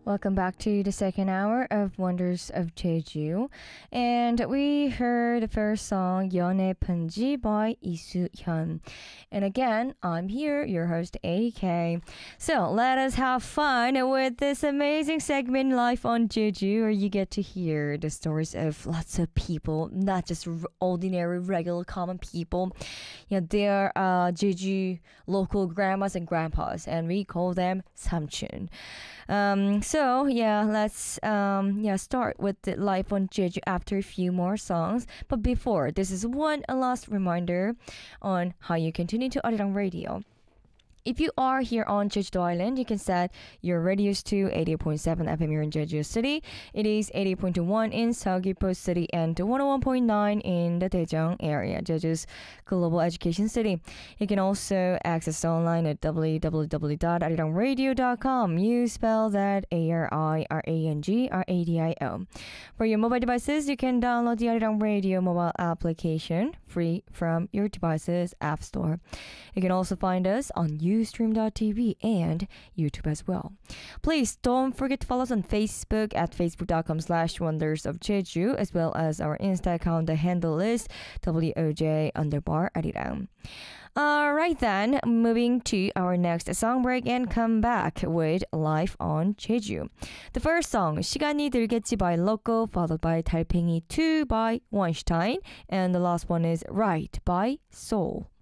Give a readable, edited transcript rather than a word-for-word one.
Welcome back to the second hour of Wonders of Jeju. And we heard the first song, 연애 편지 by 이수현. And again, I'm here, your host, AK. So let us have fun with this amazing segment, Life on Jeju, where you get to hear the stories of lots of people, not just ordinary, regular, common people. They're Jeju local grandmas and grandpas, and we call them samchun. Let's start with the life on Jeju after a few more songs. But before, this is a last reminder on how you continue to Arirang Radio. If you are here on Jeju Island, you can set your radios to 88.7 FM here in Jeju City. It is 88.1 in Seogwipo City and 101.9 in the Daejeong area, Jeju's global education city. You can also access online at www.arirangradio.com. You spell that ARIRANGRADIO. For your mobile devices, you can download the Arirang Radio mobile application free from your device's app store. You can also find us on Ustream.tv and YouTube as well. Please don't forget to follow us on Facebook at facebook.com/Wonders of Jeju, as well as our Insta account. The handle is WOJ_Arirang. Alright then, moving to our next song break and come back with Life on Jeju. The first song, 시간이 들겠지 by Loco, followed by 달팽이 2 by Weinstein, and the last one is Right by Soul.